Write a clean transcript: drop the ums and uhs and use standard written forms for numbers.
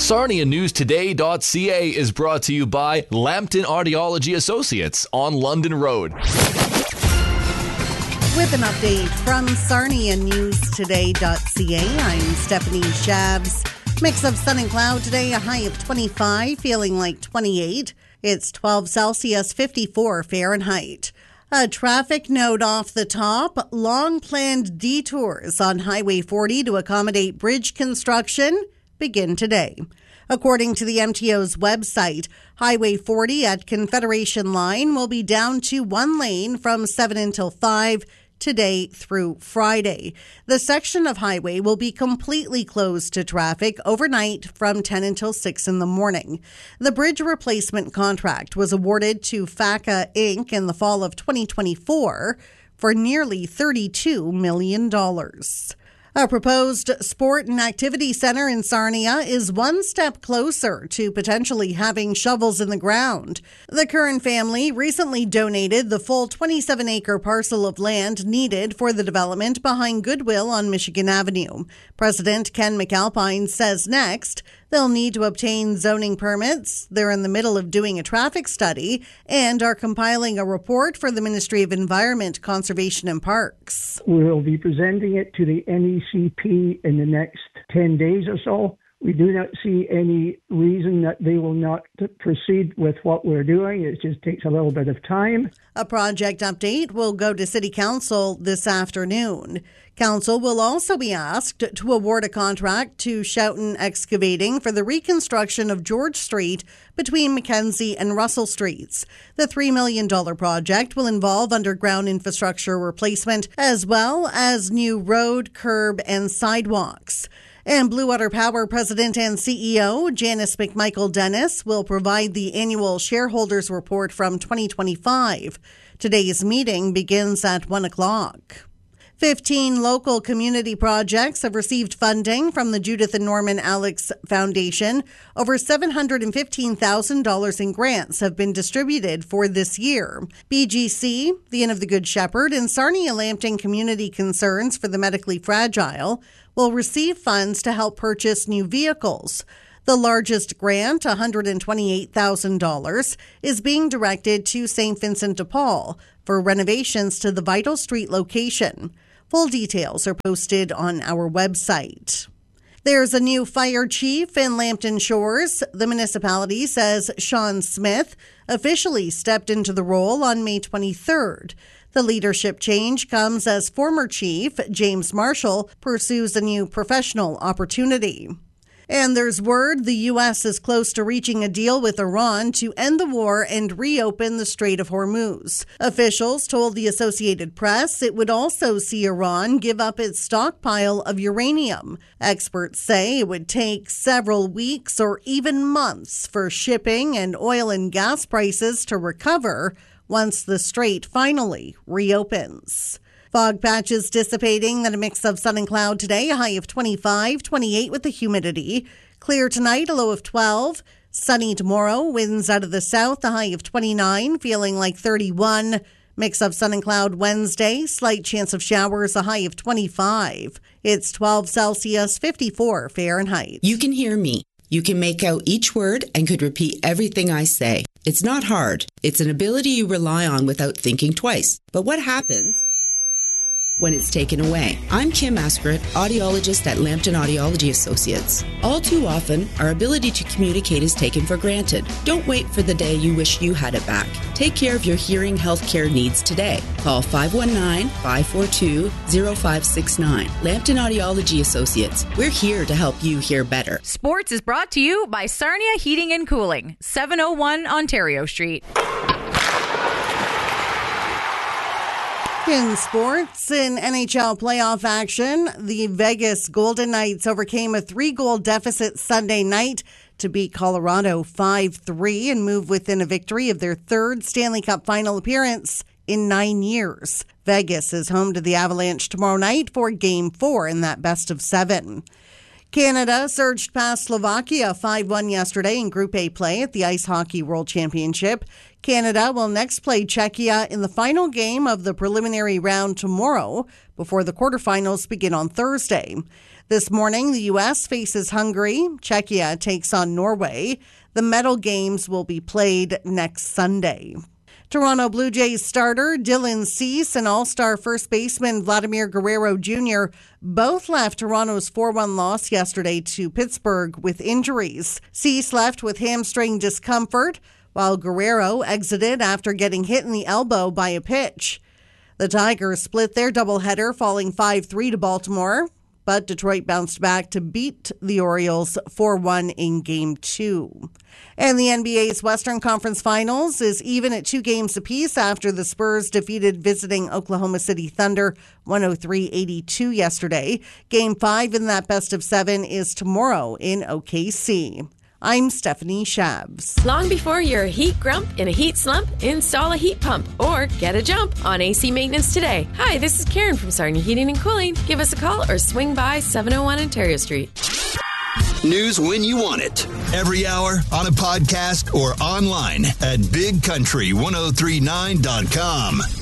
SarniaNewsToday.ca is brought to you by Lambton Audiology Associates on London Road. With an update from SarniaNewsToday.ca, I'm Stephanie Shabs. Mix of sun and cloud today, a high of 25, feeling like 28. It's 12 Celsius, 54 Fahrenheit. A traffic note off the top, long-planned detours on Highway 40 to accommodate bridge construction begin today. According to the MTO's website, Highway 40 at Confederation Line will be down to one lane from 7 until 5 today through Friday. The section of highway will be completely closed to traffic overnight from 10 until 6 in the morning. The bridge replacement contract was awarded to FACA Inc. in the fall of 2024 for nearly $32 million. A proposed sport and activity center in Sarnia is one step closer to potentially having shovels in the ground. The Curran family recently donated the full 27-acre parcel of land needed for the development behind Goodwill on Michigan Avenue. President Ken McAlpine says next, they'll need to obtain zoning permits. They're in the middle of doing a traffic study and are compiling a report for the Ministry of Environment, Conservation and Parks. We'll be presenting it to the NECP in the next 10 days or so. We do not see any reason that they will not proceed with what we're doing. It just takes a little bit of time. A project update will go to City Council this afternoon. Council will also be asked to award a contract to Schouten Excavating for the reconstruction of George Street between Mackenzie and Russell Streets. The $3 million project will involve underground infrastructure replacement as well as new road, curb, and sidewalks. And Blue Water Power President and CEO Janice McMichael Dennis will provide the annual shareholders report from 2025. Today's meeting begins at 1 o'clock. 15 local community projects have received funding from the Judith and Norman Alex Foundation. Over $715,000 in grants have been distributed for this year. BGC, the Inn of the Good Shepherd, and Sarnia Lambton Community Concerns for the Medically Fragile will receive funds to help purchase new vehicles. The largest grant, $128,000, is being directed to St. Vincent de Paul for renovations to the Vital Street location. Full details are posted on our website. There's a new fire chief in Lambton Shores. The municipality says Sean Smith officially stepped into the role on May 23rd. The leadership change comes as former chief James Marshall pursues a new professional opportunity. And there's word the U.S. is close to reaching a deal with Iran to end the war and reopen the Strait of Hormuz. Officials told the Associated Press it would also see Iran give up its stockpile of uranium. Experts say it would take several weeks or even months for shipping and oil and gas prices to recover once the strait finally reopens. Fog patches dissipating, then a mix of sun and cloud today, a high of 25, 28 with the humidity. Clear tonight, a low of 12. Sunny tomorrow, winds out of the south, a high of 29, feeling like 31. Mix of sun and cloud Wednesday, slight chance of showers, a high of 25. It's 12 Celsius, 54 Fahrenheit. You can hear me. You can make out each word and could repeat everything I say. It's not hard. It's an ability you rely on without thinking twice. But what happens when it's taken away? I'm Kim Askeret, audiologist at Lambton Audiology Associates. All too often, our ability to communicate is taken for granted. Don't wait for the day you wish you had it back. Take care of your hearing health care needs today. Call 519-542-0569. Lambton Audiology Associates. We're here to help you hear better. Sports is brought to you by Sarnia Heating and Cooling, 701 Ontario Street. In sports, in NHL playoff action, the Vegas Golden Knights overcame a 3-goal deficit Sunday night to beat Colorado 5-3 and move within a victory of their third Stanley Cup final appearance in 9 years. Vegas is home to the Avalanche tomorrow night for Game 4 in that best of 7. Canada surged past Slovakia 5-1 yesterday in Group A play at the Ice Hockey World Championship. Canada will next play Czechia in the final game of the preliminary round tomorrow before the quarterfinals begin on Thursday. This morning, the U.S. faces Hungary. Czechia takes on Norway. The medal games will be played next Sunday. Toronto Blue Jays starter Dylan Cease and all-star first baseman Vladimir Guerrero Jr. both left Toronto's 4-1 loss yesterday to Pittsburgh with injuries. Cease left with hamstring discomfort, while Guerrero exited after getting hit in the elbow by a pitch. The Tigers split their doubleheader, falling 5-3 to Baltimore, but Detroit bounced back to beat the Orioles 4-1 in Game 2. And the NBA's Western Conference Finals is even at 2 games apiece after the Spurs defeated visiting Oklahoma City Thunder 103-82 yesterday. Game 5 in that best of 7 is tomorrow in OKC. I'm Stephanie Shabs. Long before you're a heat grump in a heat slump, install a heat pump or get a jump on AC maintenance today. Hi, this is Karen from Sarnia Heating and Cooling. Give us a call or swing by 701 Ontario Street. News when you want it. Every hour on a podcast or online at bigcountry1039.com.